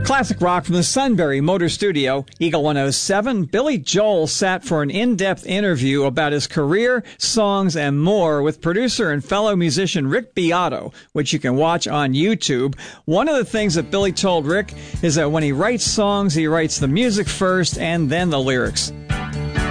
Classic rock from the Sunbury Motor Studio, Eagle 107. Billy Joel sat for an in-depth interview about his career, songs, and more with producer and fellow musician Rick Beato, which you can watch on YouTube. One of the things that Billy told Rick is that when he writes songs, he writes the music first and then the lyrics.